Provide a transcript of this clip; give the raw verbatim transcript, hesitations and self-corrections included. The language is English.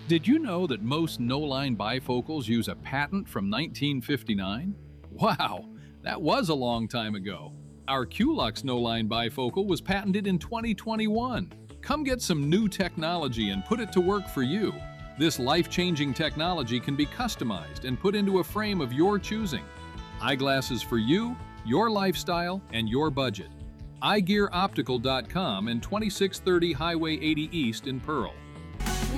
Did you know that most no-line bifocals use a patent from nineteen fifty-nine? Wow, that was a long time ago. Our Qlux no-line bifocal was patented in twenty twenty-one. Come get some new technology and put it to work for you. This life-changing technology can be customized and put into a frame of your choosing. Eyeglasses for you, your lifestyle, and your budget. eye gear optical dot com and twenty-six thirty Highway eighty East in Pearl.